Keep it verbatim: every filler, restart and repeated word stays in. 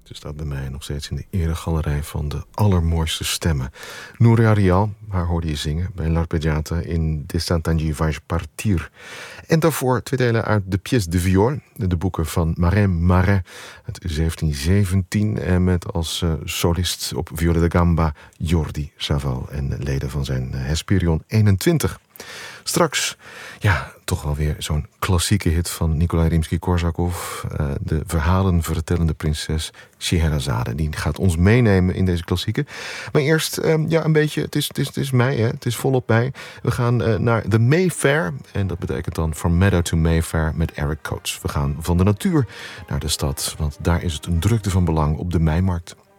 Ze staat bij mij nog steeds in de eregalerij van de allermooiste stemmen. Nouria Rial, haar hoorde je zingen bij L'Arpeggiata in Destintangi Vais Partir. En daarvoor twee delen uit de Pièce de Viol, de boeken van Marin Marais uit zeventien zeventien. En met als uh, solist op viola da gamba Jordi Savall en leden van zijn Hesperion eenentwintig. Straks, ja, toch wel weer zo'n klassieke hit van Nikolai Rimsky-Korsakov. Uh, de verhalenvertellende prinses Scheherazade. Die gaat ons meenemen in deze klassieke. Maar eerst, um, ja, een beetje, het is, het is, het is mei, hè? Het is volop mei. We gaan uh, naar de Mayfair. En dat betekent dan From Meadow to Mayfair met Eric Coates. We gaan van de natuur naar de stad. Want daar is het een drukte van belang op de Meimarkt.